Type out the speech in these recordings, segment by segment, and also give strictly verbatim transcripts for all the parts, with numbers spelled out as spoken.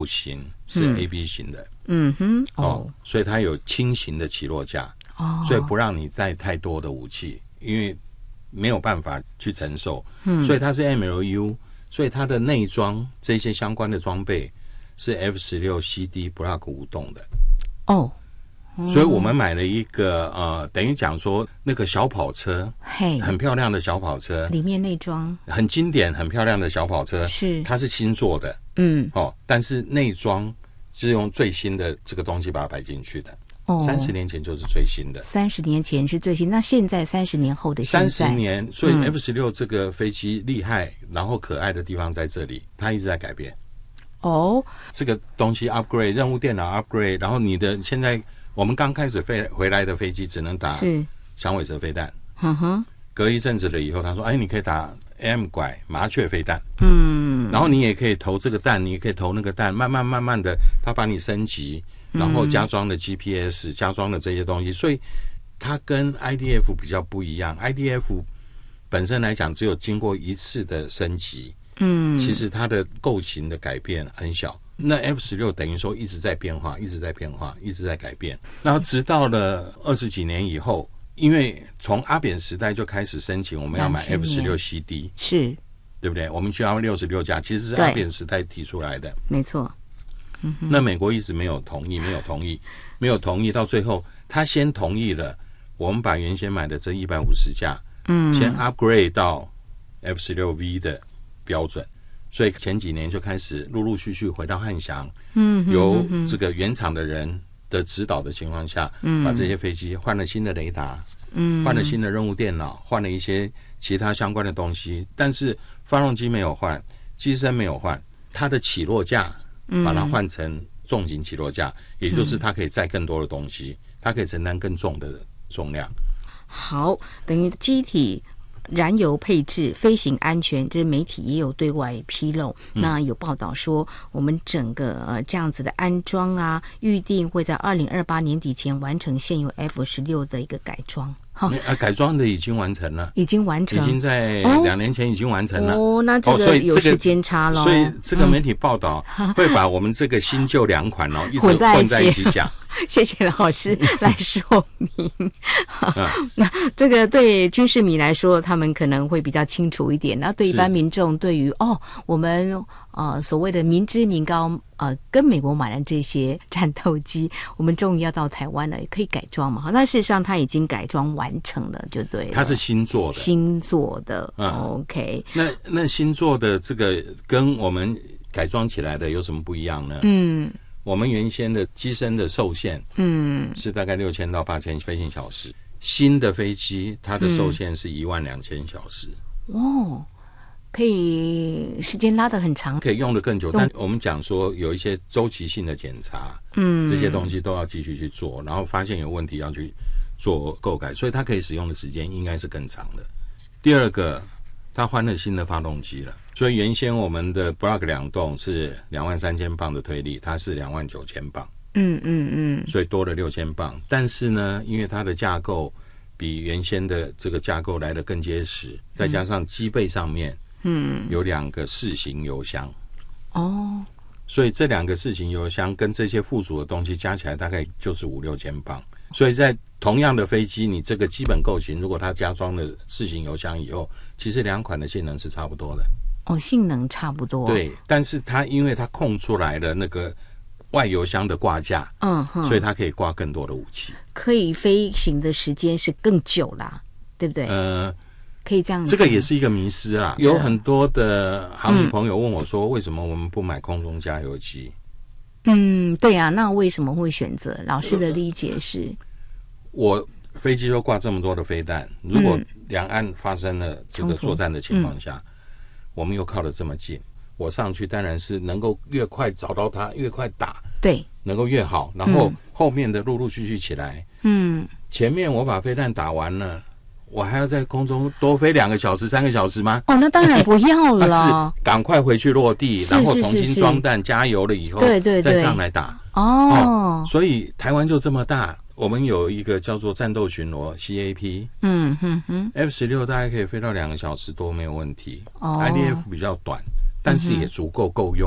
型是 A B 型的， 嗯哼， 哦，哦所以它有轻型的起落架，哦，所以不让你载太多的武器，因为没有办法去承受，嗯，所以它是 M L U， 所以它的内装这些相关的装备是 F 十六 C D Block 无动的， 哦。 所以我们买了一个呃，等于讲说那个小跑车， 嘿， 很漂亮的小跑车， 里面内装很经典、很漂亮的小跑车， 是它是新做的，嗯，哦，但是内装是用最新的这个东西把它摆进去的。哦，三十年前就是最新的， 三十年前是最新，那现在三十年后的现在， 三十年，所以 F 十六 这个飞机厉害，嗯，然后可爱的地方在这里，它一直在改变。哦，这个东西 upgrade 任务电脑 upgrade， 然后你的现在。我们刚开始飞回来的飞机只能打响尾蛇飞弹，嗯哼，隔一阵子了以后，他说：“哎，你可以打 A M 拐麻雀飞弹，嗯，然后你也可以投这个弹，你也可以投那个弹，慢慢慢慢的，他把你升级，然后加装了 G P S，嗯，加装了这些东西，所以它跟 I D F 比较不一样。I D F 本身来讲，只有经过一次的升级，嗯，其实它的构型的改变很小。”那 F 十六 等于说一直在变化，一直在变化，一直在改变。然后直到了二十几年以后，因为从阿扁时代就开始申请，我们要买 F 十六 C D， 是， 对不对？我们需要六十六架，其实是阿扁时代提出来的， 没错。嗯， 那美国一直没有同意，没有同意，没有同意，到最后他先同意了，我们把原先买的这一百五十架，嗯，先 upgrade 到 F 十六 V 的标准。所以前几年就开始陆陆续续回到汉翔，嗯，由这个原厂的人的指导的情况下，嗯，把这些飞机换了新的雷达，嗯，换了新的任务电脑，换了一些其他相关的东西，但是发动机没有换，机身没有换，它的起落架把它换成重型起落架，嗯，也就是它可以载更多的东西，它可以承担更重的重量。 好，等于机体。燃油配置、飞行安全，这媒体也有对外披露。嗯、那有报道说，我们整个呃这样子的安装啊，预定会在二零二八年底前完成现有 F 十六 的一个改装。 呃，改装的已经完成了， 已经完成， 已经在两年前已经完成了。 哦，哦那这个有时间差了， 所以这个媒体报道会把我们这个新旧两款哦，一直混在一起讲。 谢谢老师来说明。那这个对军事迷来说，他们可能会比较清楚一点。那对一般民众，对于哦，我们呃所谓的民脂民膏，呃，跟美国买了这些战斗机，我们终于要到台湾了，可以改装嘛？那事实上它已经改装完成了，就对了。 它是新做的， 新做的。嗯、OK。 那那新做的这个跟我们改装起来的有什么不一样呢？嗯。我们原先的机身的受限，嗯，是大概六千到八千飞行小时。新的飞机它的受限是一万两千小时。哦， 可以时间拉得很长， 可以用得更久。但我们讲说有一些周期性的检查，嗯，这些东西都要继续去做，然后发现有问题要去做购改，所以它可以使用的时间应该是更长的。第二个，它换了新的发动机了。所以原先我们的 Block 两栋是两万三千磅的推力，它是两万九千磅，嗯嗯嗯，所以多了六千磅。但是呢，因为它的架构比原先的这个架构来得更结实，再加上机背上面，嗯，有两个四型油箱，哦，所以这两个四型油箱跟这些附属的东西加起来大概就是五六千磅。所以在同样的飞机，你这个基本构型，如果它加装了四型油箱以后，其实两款的性能是差不多的。 哦，性能差不多。 对，但是它因为它空出来了那个外油箱的挂架，嗯，所以它可以挂更多的武器， 可以飞行的时间是更久啦，对不对？呃，可以这样。 这个也是一个迷思啦。有很多的航迷朋友问我说，为什么我们不买空中加油机？ 嗯，对啊，那为什么会选择？老师的理解是， 我飞机都挂这么多的飞弹，如果两岸发生了这个作战的情况下。嗯，我们又靠得这么近，我上去当然是能够越快找到它，越快打， 对， 能够越好。然后后面的陆陆续续起来，嗯，前面我把飞弹打完了，我还要在空中多飞两个小时、三个小时吗？ 哦，那当然不要了， 是赶快回去落地，然后重新装弹、加油了以后， 对对对， 再上来打。哦，哦所以台湾就这么大。我们有一个叫做战斗巡逻 C A P， 嗯哼哼 ，F 十六 大概可以飞到两个小时多没有问题。哦 ，I D F 比较短，但是也足够够用了。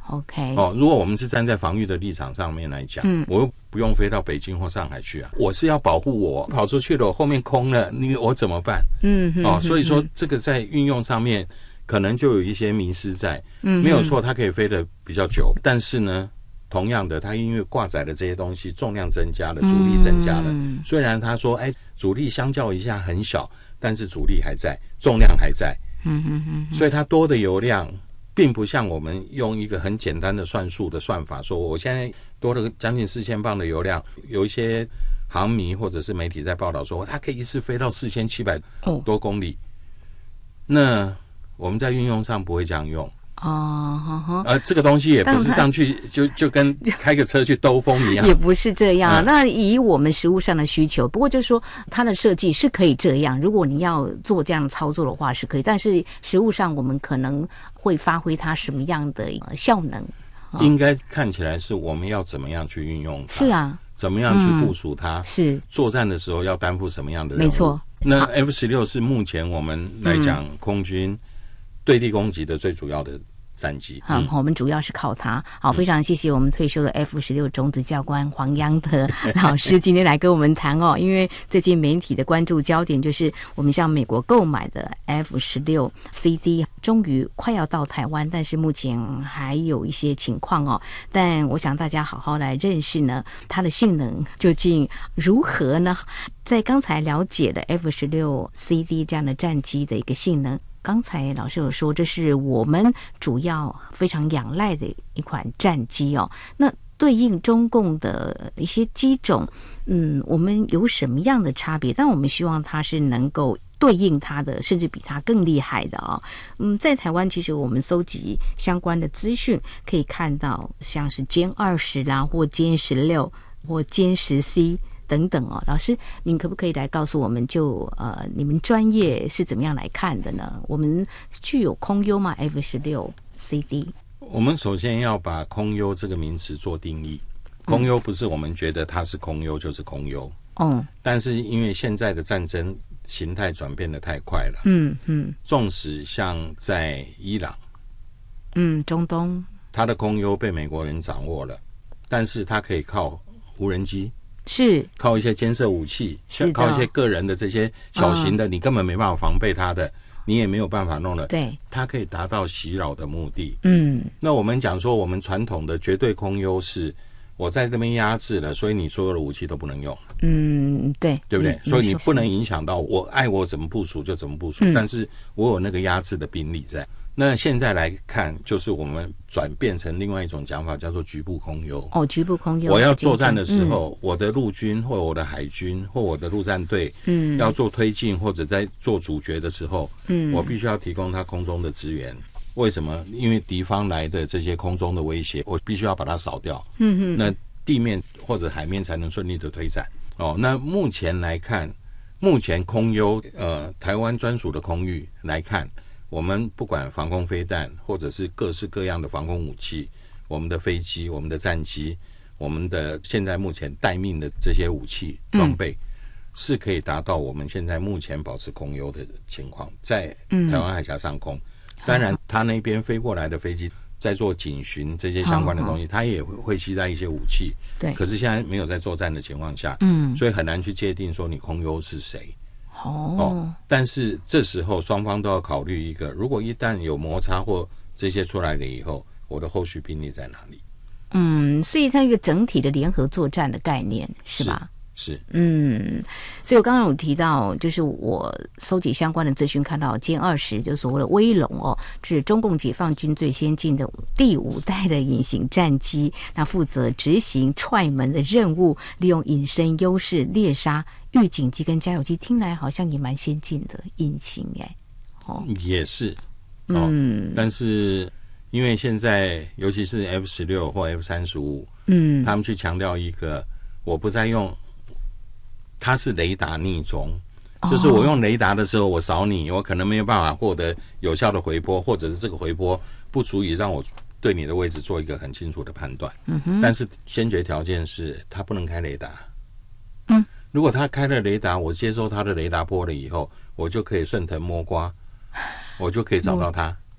OK， 哦，如果我们是站在防御的立场上面来讲，嗯，我又不用飞到北京或上海去啊，我是要保护我跑出去了，我后面空了，你我怎么办？嗯，哦，所以说这个在运用上面可能就有一些迷失在，嗯，没有错，它可以飞得比较久，但是呢，同样的，它因为挂载的这些东西重量增加了，阻力增加了，嗯、虽然他说，哎，阻力相较一下很小，但是阻力还在，重量还在，嗯嗯嗯，所以它多的油量。并不像我们用一个很简单的算术的算法说，我现在多了将近四千磅的油量，有一些航迷或者是媒体在报道说，它可以一次飞到四千七百多公里。哦、那我们在运用上不会这样用。哦，呵呵呃，这个东西也不是上去就就跟开个车去兜风一样， 也不是这样。嗯、那以我们实务上的需求，不过就是说它的设计是可以这样。如果你要做这样操作的话是可以，但是实务上我们可能会发挥它什么样的效能？ 应该看起来是我们要怎么样去运用它？ 是啊， 怎么样去部署它？ 嗯、是作战的时候要担负什么样的任务？ 没错。 那 F 十六 是目前我们来讲空军对地攻击的最主要的战机。 好、嗯，我们主要是靠它。好，非常谢谢我们退休的 F 十六 种子教官黄央德老师今天来跟我们谈哦。因为最近媒体的关注焦点就是我们向美国购买的 F 十六 C D 终于快要到台湾，但是目前还有一些情况哦。但我想大家好好来认识呢，它的性能究竟如何呢？在刚才了解了 F 十六 C D 这样的战机的一个性能，刚才老师有说这是我们主要非常仰赖的一款战机哦。那对应中共的一些机种，嗯，我们有什么样的差别？但我们希望它是能够对应它的，甚至比它更厉害的啊、哦。嗯，在台湾其实我们搜集相关的资讯，可以看到像是歼二十啦，或歼十六，或歼十 C。等等哦，老师，您可不可以来告诉我们就，就呃，你们专业是怎么样来看的呢？我们具有空优吗 ？F 十六 C D， 我们首先要把空优这个名词做定义。空优不是我们觉得它是空优就是空优，嗯，但是因为现在的战争形态转变得太快了，嗯嗯，纵使像在伊朗， 嗯，中东， 它的空优被美国人掌握了，但是它可以靠无人机。 是靠一些监射武器，靠一些个人的这些小型的，嗯、你根本没办法防备它的，你也没有办法弄了。 对， 它可以达到袭扰的目的。嗯，那我们讲说，我们传统的绝对空优是，我在这边压制了，所以你所有的武器都不能用。 嗯，对， 对不对？所以你不能影响到我，爱我怎么部署就怎么部署，嗯、但是我有那个压制的兵力在。那现在来看，就是我们转变成另外一种讲法，叫做局部空优。 哦，局部空优。 我要作战的时候，嗯、我的陆军或我的海军或我的陆战队，嗯，要做推进或者在做主角的时候，嗯，我必须要提供他空中的资源。为什么？因为敌方来的这些空中的威胁，我必须要把它扫掉。嗯哼，那地面或者海面才能顺利的推展。哦，那目前来看，目前空优，呃，台湾专属的空域来看。我们不管防空飞弹，或者是各式各样的防空武器，我们的飞机、我们的战机、我们的现在目前待命的这些武器装备，嗯、是可以达到我们现在目前保持空优的情况，在台湾海峡上空。嗯、当然，他那边飞过来的飞机在做警巡这些相关的东西，他也会携带一些武器。对，可是现在没有在作战的情况下，嗯，所以很难去界定说你空优是谁。哦, 哦，但是这时候双方都要考虑一个，如果一旦有摩擦或这些出来了以后，我的后续兵力在哪里？ 嗯，所以它一个整体的联合作战的概念是吧？ 是， 嗯，所以我刚刚有提到，就是我搜集相关的资讯，看到歼二十，就所谓的威龙哦，是中共解放军最先进的第五代的隐形战机，那负责执行踹门的任务，利用隐身优势猎杀预警机跟加油机，听来好像也蛮先进的隐形哎， 哦，也是，哦、嗯，但是因为现在尤其是 F 十六 或 F 三十五，嗯，他们去强调一个，我不再用。它是雷达逆中，就是我用雷达的时候，我扫你，我可能没有办法获得有效的回波，或者是这个回波不足以让我对你的位置做一个很清楚的判断。嗯哼。但是先决条件是它不能开雷达。嗯。如果它开了雷达，我接收它的雷达波了以后，我就可以顺藤摸瓜，我就可以找到它。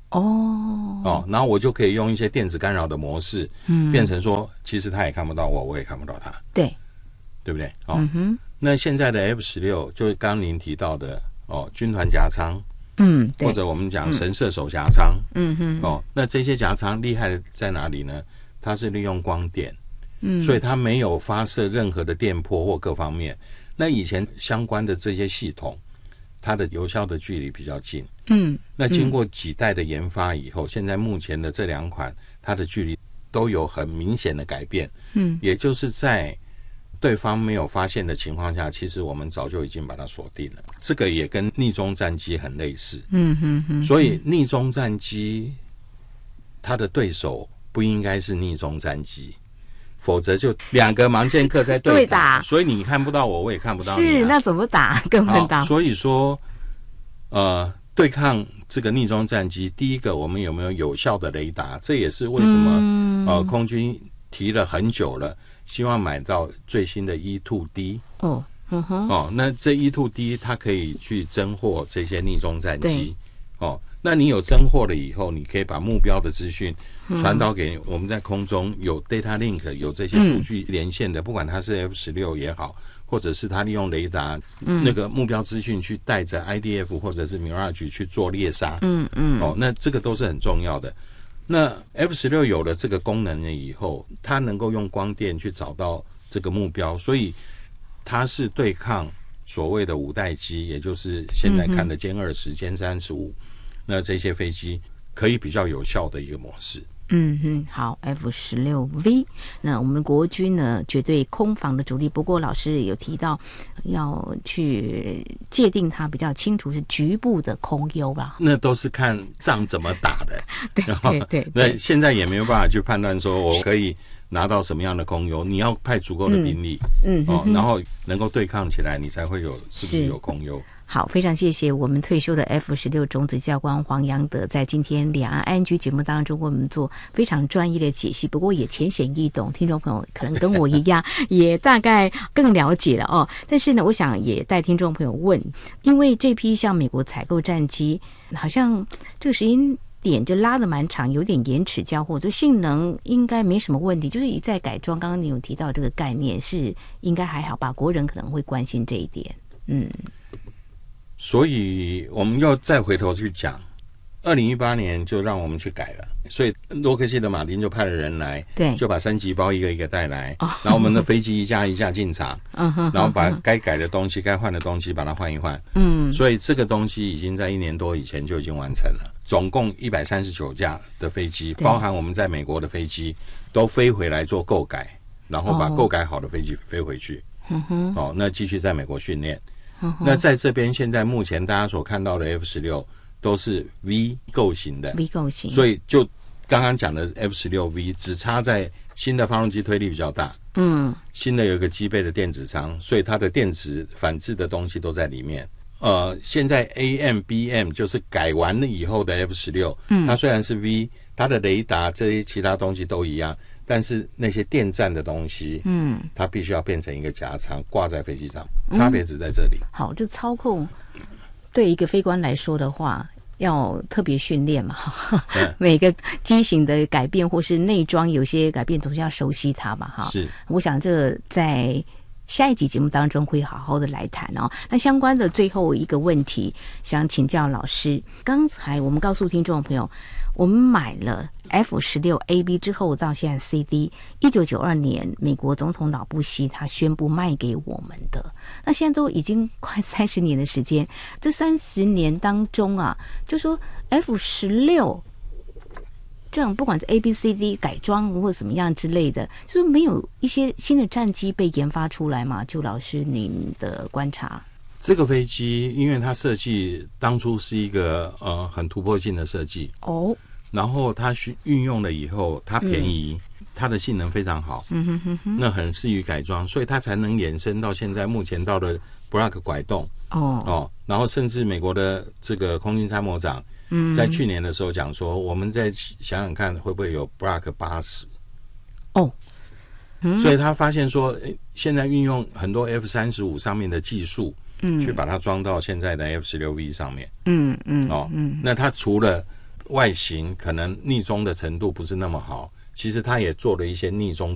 哦哦，然后我就可以用一些电子干扰的模式，嗯，变成说其实他也看不到我，我也看不到他， 对， 对不对？哦，嗯哼，那现在的 F 十六就是刚刚您提到的哦，军团夹舱， 嗯，对， 或者我们讲神射手夹舱， 嗯哼， 哦，那这些夹舱厉害在哪里呢？它是利用光电，嗯，所以它没有发射任何的电波或各方面。那以前相关的这些系统，它的有效的距离比较近，嗯，那经过几代的研发以后，现在目前的这两款，它的距离都有很明显的改变，嗯，也就是在对方没有发现的情况下，其实我们早就已经把它锁定了。这个也跟逆中战机很类似，嗯哼哼，所以逆中战机它的对手不应该是逆中战机。否则就两个盲剑客在对 打, 对打，所以你看不到我，我也看不到你、啊。 是，那怎么打？根本打。 所以说，呃，对抗这个逆中战机，第一个我们有没有有效的雷达？这也是为什么、嗯、呃空军提了很久了，希望买到最新的 E 二 D。 哦，嗯哼， 哦，那这 E 二 D 它可以去侦获这些逆中战机。哦，那你有侦获了以后，你可以把目标的资讯传导给我们在空中有 data link 有这些数据连线的、嗯、不管它是 F 十六 也好，或者是它利用雷达、嗯、那个目标资讯去带着 I D F 或者是 Mirage 去做猎杀，嗯嗯，哦，那这个都是很重要的。那 F 十六 有了这个功能了以后，它能够用光电去找到这个目标，所以它是对抗所谓的五代机，也就是现在看的歼二十、歼三十五，那这些飞机可以比较有效的一个模式。 嗯哼，好 ，F 十六 V， 那我们国军呢，绝对空防的主力。不过老师有提到要去界定它比较清楚是局部的空优吧？ 那都是看仗怎么打的。 对对 对, 对。 那现在也没有办法去判断说我可以拿到什么样的空优，你要派足够的兵力，嗯，嗯哦，然后能够对抗起来，你才会有是不是有空优。 好，非常谢谢我们退休的 F 十六 种子教官黄洋德，在今天两岸安居节目当中为我们做非常专业的解析，不过也浅显易懂，听众朋友可能跟我一样也大概更了解了哦。但是呢，我想也带听众朋友问，因为这批像美国采购战机，好像这个时间点就拉得蛮长，有点延迟交货，就性能应该没什么问题，就是一再改装。刚刚你有提到这个概念，是应该还好吧？国人可能会关心这一点，嗯。 所以我们要再回头去讲，二零一八年就让我们去改了，所以洛克希德马丁就派了人来， 对， 就把升级包一个一个带来，哦、然后我们的飞机一架一架进场，嗯哼，然后把该改的东西、该换的东西把它换一换，嗯，所以这个东西已经在一年多以前就已经完成了，总共一百三十九架的飞机，包含我们在美国的飞机，都飞回来做购改，然后把购改好的飞机飞回去，嗯哼，哦，那继续在美国训练。那在这边现在目前大家所看到的 F 十六 都是 V 构型的 V 构型， 所以就刚刚讲的 F 十六 V 只差在新的发动机推力比较大，嗯，新的有一个机背的电子舱，所以它的电子反制的东西都在里面。呃，现在 A M B M 就是改完了以后的 F 十六，嗯，它虽然是 V， 它的雷达这些其他东西都一样，但是那些电站的东西，嗯，它必须要变成一个夹舱挂在飞机上，差别只在这里。 嗯、好，这操控对一个飞官来说的话，要特别训练嘛，每个机型的改变或是内装有些改变，总是要熟悉它嘛，哈。 是， 我想这在下一集节目当中会好好的来谈哦。那相关的最后一个问题，想请教老师，刚才我们告诉听众朋友，我们买了 F 十六 A B 之后到现在 C D， 一九九二年美国总统老布希他宣布卖给我们的，那现在都已经快三十年的时间，这三十年当中啊，就说 F 十六这样不管是 A B C D 改装或怎么样之类的，就是没有一些新的战机被研发出来嘛？就老师您的观察， 这个飞机因为它设计当初是一个呃很突破性的设计哦，然后它运用了以后它便宜、嗯、它的性能非常好，嗯哼哼哼，那很适于改装，所以它才能衍生到现在目前到了 Block 拐动哦哦，然后甚至美国的这个空军参谋长嗯，在去年的时候讲说，我们再想想看会不会有 Block 八十哦、嗯，所以他发现说，现在运用很多 F 三十五上面的技术，嗯，去把它装到现在的 F 十六 V 上面，嗯嗯哦，嗯，那它除了外形可能匿踪的程度不是那么好，其实他也做了一些匿踪